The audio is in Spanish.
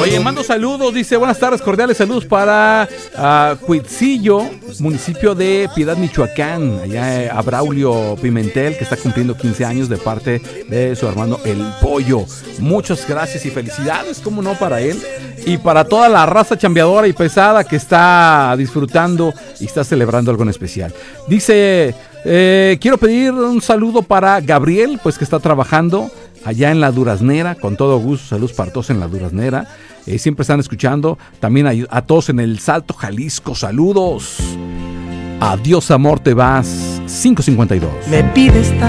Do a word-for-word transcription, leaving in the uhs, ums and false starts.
Oye, mando saludos, dice, buenas tardes, cordiales saludos para uh, Cuitzillo, municipio de Piedad, Michoacán. Allá eh, a Braulio Pimentel, que está cumpliendo quince años de parte de su hermano El Pollo. Muchas gracias y felicidades, cómo no, para él. Y para toda la raza chambeadora y pesada que está disfrutando y está celebrando algo en especial. Dice, eh, quiero pedir un saludo para Gabriel, pues que está trabajando allá en La Duraznera, con todo gusto, saludos para todos en La Duraznera, eh, siempre están escuchando, también a, a todos en El Salto, Jalisco, saludos. Adiós amor, te vas, cinco cincuenta y dos. Me pides